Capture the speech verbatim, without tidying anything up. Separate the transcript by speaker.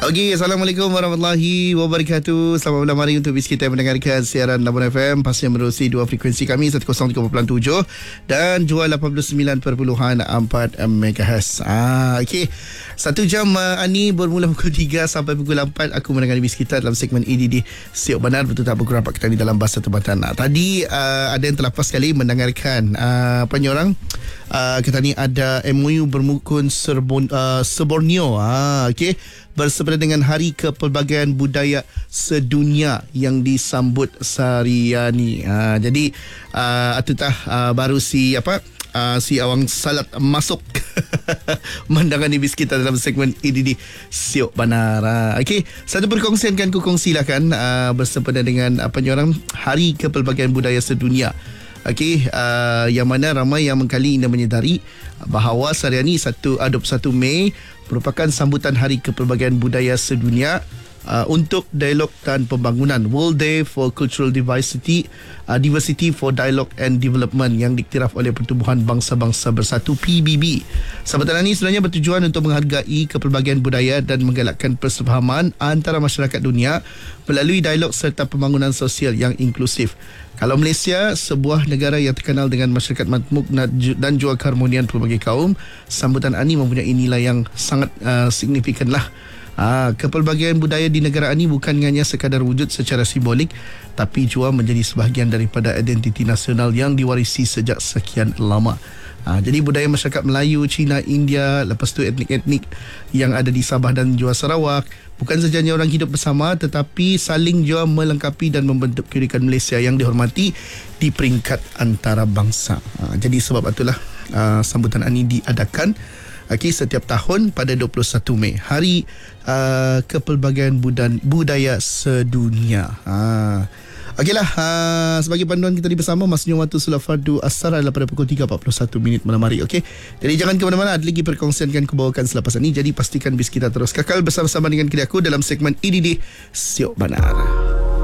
Speaker 1: Okey, Assalamualaikum warahmatullahi wabarakatuh. Selamat malam hari untuk bis kita yang mendengarkan siaran Labuan F M. Pastinya menerusi dua frekuensi kami, seratus tiga perpuluhan tujuh dan Jual lapan puluh sembilan perpuluhan empat megahertz. Ah, okey. Satu jam uh, Ani bermula pukul tiga sampai pukul lapan. Aku mendengar bis kita dalam segmen E D D Siok Benar. Betul tak berkurang Pak Ketani dalam bahasa tempatan. Nah, tadi uh, ada yang terlepas sekali mendengarkan uh, apa ni orang uh, kata ni ada M O U bermukun Serbon, uh, Seborneo. Ah, okey. Bersempena dengan Hari Kepelbagaian Budaya Sedunia yang disambut sehariani. Ha, jadi uh, atutah uh, baru si apa uh, si Awang Salat masuk mendengar bis kita dalam segmen E D D Siok Benar. Ha, okey, satu perkongsian kan ku kongsilakan uh, bersempena dengan apa ni orang Hari Kepelbagaian Budaya Sedunia. Okey, uh, yang mana ramai yang mengkali anda menyedari bahawa seharian ini satu dua puluh satu Mei merupakan sambutan Hari Kepelbagaian Budaya Sedunia uh, untuk dialog dan pembangunan, World Day for Cultural Diversity, uh, Diversity for Dialogue and Development yang diktiraf oleh Pertubuhan Bangsa-Bangsa Bersatu P B B. Sambutan ini sebenarnya bertujuan untuk menghargai kepelbagaian budaya dan menggalakkan persefahaman antara masyarakat dunia melalui dialog serta pembangunan sosial yang inklusif. Kalau Malaysia, sebuah negara yang terkenal dengan masyarakat majmuk dan juga keharmonian pelbagai kaum, sambutan ini mempunyai nilai yang sangat uh, signifikan lah. Ha, kepelbagaian budaya di negara ini bukan hanya sekadar wujud secara simbolik, tapi juga menjadi sebahagian daripada identiti nasional yang diwarisi sejak sekian lama. Ha, jadi budaya masyarakat Melayu, Cina, India, lepas tu etnik-etnik yang ada di Sabah dan juga Sarawak bukan sahaja orang hidup bersama, tetapi saling juga melengkapi dan membentuk keunikan Malaysia yang dihormati di peringkat antarabangsa. Ha, jadi sebab itulah uh, sambutan ini diadakan okay, setiap tahun pada dua puluh satu Mei, Hari uh, Kepelbagaian Budan, Budaya Sedunia. Ha. Okeylah, uh, sebagai panduan kita di bersama, masanya waktu solat fardu asar adalah pada pukul tiga empat puluh satu minit malam hari. Okey, jadi jangan ke mana-mana, ada lagi perkongsian yang kubawakan selepas ini. Jadi pastikan bis kita terus kekal bersama-sama dengan kiri aku dalam segmen E D D Siok Benar.